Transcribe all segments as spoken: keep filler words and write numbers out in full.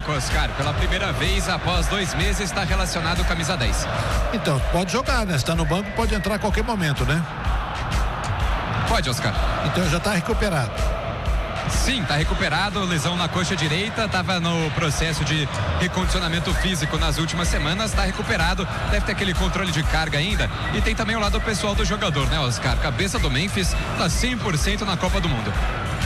banco, Oscar. Pela primeira vez, após dois meses, está relacionado camisa dez. Então, pode jogar, né? Se está no banco, pode entrar a qualquer momento, né? Pode, Oscar. Então já está recuperado. Sim, está recuperado, lesão na coxa direita, estava no processo de recondicionamento físico nas últimas semanas, está recuperado, deve ter aquele controle de carga ainda, e tem também o lado pessoal do jogador, né, Oscar? Cabeça do Memphis está cem por cento na Copa do Mundo.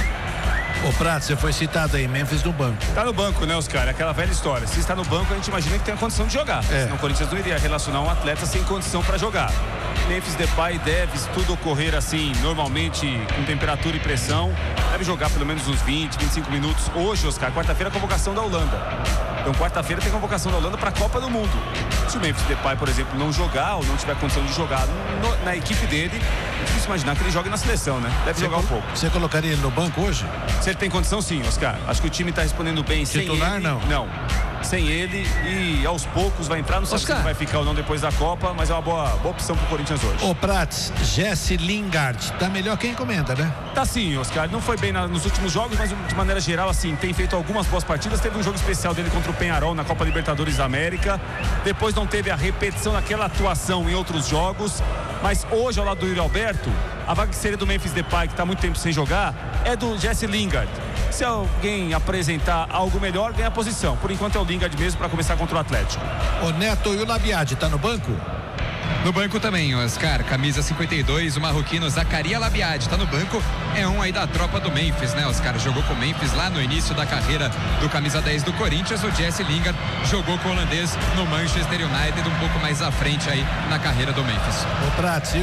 O Prato, você foi citado aí, Memphis no banco. Tá no banco, né, Oscar? É aquela velha história. Se está no banco, a gente imagina que tem a condição de jogar. É. Senão o Corinthians não iria relacionar um atleta sem condição para jogar. Memphis Depay deve, se tudo ocorrer assim, normalmente, com temperatura e pressão, deve jogar pelo menos uns vinte, vinte e cinco minutos. Hoje, Oscar, quarta-feira, a convocação da Holanda. Então, quarta-feira tem convocação da Holanda para a Copa do Mundo. Se o Memphis Depay, por exemplo, não jogar ou não tiver condição de jogar no, na equipe dele, é difícil imaginar que ele jogue na seleção, né? Deve Você jogar um pouco. Você colocaria ele no banco hoje? Se ele tem condição, sim, Oscar. Acho que o time está respondendo bem sem ele. Titular, não? Não. Sem ele e aos poucos vai entrar. Não sabe Oscar. se vai ficar ou não depois da Copa, mas é uma boa, boa opção pro Corinthians hoje. Ô Prats, Jesse Lingard, tá melhor que encomenda, né? Tá sim, Oscar. Não foi bem na, nos últimos jogos, mas de maneira geral, assim, tem feito algumas boas partidas. Teve um jogo especial dele contra o Peñarol na Copa Libertadores da América. Depois não teve a repetição daquela atuação em outros jogos. Mas hoje, ao lado do Yuri Alberto, a vaga que seria do Memphis Depay, que está muito tempo sem jogar, é do Jesse Lingard. Se alguém apresentar algo melhor, ganha a posição. Por enquanto é o Lingard mesmo para começar contra o Atlético. O Neto e o Labiade, tá no banco? No banco também, Oscar, camisa cinquenta e dois, o marroquino Zacaria Labiade, tá no banco, é um aí da tropa do Memphis, né, Oscar? Jogou com o Memphis lá no início da carreira do camisa dez do Corinthians. O Jesse Lingard jogou com o holandês no Manchester United, um pouco mais à frente aí na carreira do Memphis. O Prats e o,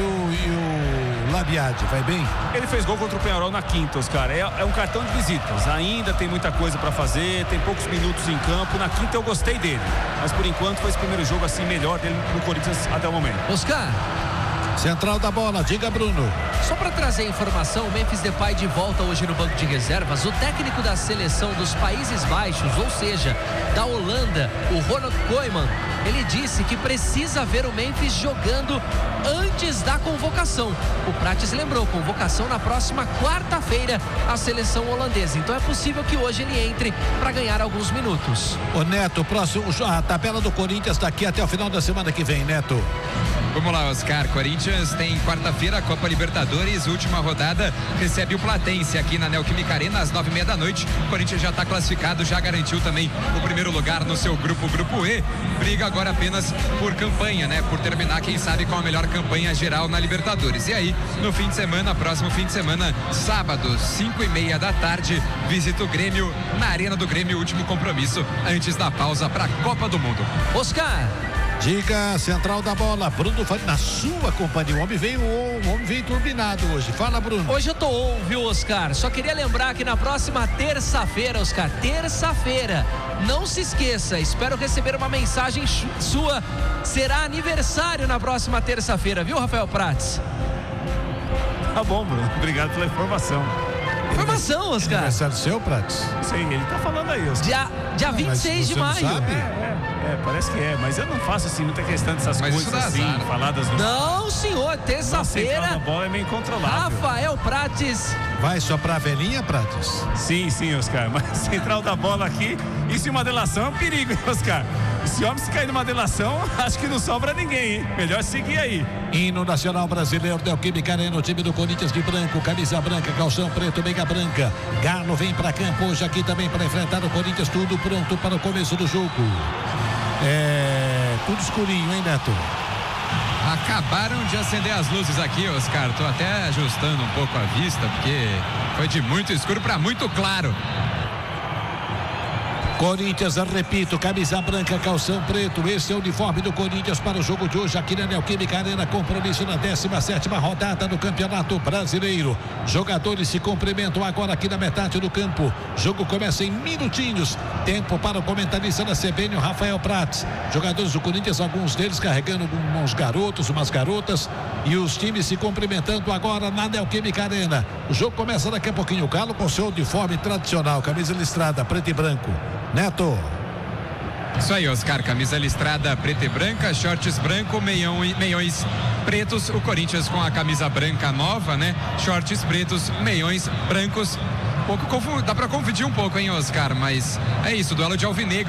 e o Labiade, vai bem? Ele fez gol contra o Peñarol na quinta, Oscar. É, é um cartão de visitas. Ainda tem muita coisa para fazer, tem poucos minutos em campo. Na quinta eu gostei dele, mas por enquanto foi esse primeiro jogo assim melhor dele pro Corinthians até o momento. Oscar, Central da bola, diga Bruno. só para trazer informação, o Memphis Depay de volta hoje no banco de reservas. O técnico da seleção dos Países Baixos, ou seja, da Holanda, o Ronald Koeman, ele disse que precisa ver o Memphis jogando antes da convocação. O Prates lembrou, convocação na próxima quarta-feira, a seleção holandesa. Então é possível que hoje ele entre para ganhar alguns minutos. O Neto, próximo, a tabela do Corinthians daqui até o final da semana que vem, Neto. Vamos lá, Oscar. Corinthians tem quarta-feira Copa Libertadores, última rodada, recebe o Platense aqui na Neoquímica Arena às nove e meia da noite. O Corinthians já está classificado, já garantiu também o primeiro lugar no seu grupo, Grupo E. Briga agora apenas por campanha, né? Por terminar, quem sabe, com a melhor campanha geral na Libertadores. E aí, no fim de semana, próximo fim de semana, sábado, cinco e meia da tarde, visita o Grêmio na Arena do Grêmio, último compromisso antes da pausa para a Copa do Mundo. Oscar, Diga, Central da bola, Bruno, na sua companhia. O homem veio, o homem veio turbinado hoje. Fala, Bruno. hoje eu tô on, viu, Oscar? Só queria lembrar que na próxima terça-feira, Oscar, terça-feira, não se esqueça, espero receber uma mensagem sua. Será aniversário na próxima terça-feira, viu, Rafael Prates? Tá bom, Bruno. Obrigado pela informação. Informação, Oscar. Aniversário seu, Prates? Sim, ele tá falando aí, Oscar. Dia, dia vinte e seis de maio. Sabe? É, é, é, parece que é, mas eu não faço assim, muita questão dessas Mas isso coisas dá assim, azar. faladas no... Não, senhor, Na terça-feira, bola é meio incontrolável. Rafael Prates. Vai soprar a velhinha, Prates? Sim, sim, Oscar, mas central da bola aqui, isso em uma delação é um perigo, hein, Oscar? Esse homem, se cair numa delação, acho que não sobra ninguém, hein? Melhor seguir aí. Hino Nacional Brasileiro, Neoquímica Arena, o time do Corinthians de branco, camisa branca, calção preto, meiga branca. Galo vem pra campo hoje aqui também para enfrentar o Corinthians, tudo pronto para o começo do jogo. É, tudo escurinho, hein, Neto? Acabaram de acender as luzes aqui, Oscar. Tô até ajustando um pouco a vista, porque foi de muito escuro para muito claro. Corinthians, repito, camisa branca, calção preto, esse é o uniforme do Corinthians para o jogo de hoje aqui na Neoquímica Arena, compromisso na décima sétima rodada do Campeonato Brasileiro. Jogadores se cumprimentam agora aqui na metade do campo. Jogo começa em minutinhos. Tempo para o comentarista da C B N, o Rafael Prates. Jogadores do Corinthians, alguns deles carregando uns garotos, umas garotas, e os times se cumprimentando agora na Neoquímica Arena. O jogo começa daqui a pouquinho. O Galo com seu uniforme tradicional, camisa listrada, preto e branco. Neto. Isso aí, Oscar, camisa listrada preta e branca, shorts branco, meião e meiões pretos. O Corinthians com a camisa branca nova, né? Shorts pretos, meiões brancos. Um pouco confu... Dá pra confundir um pouco, hein, Oscar? Mas é isso, duelo de alvinegro.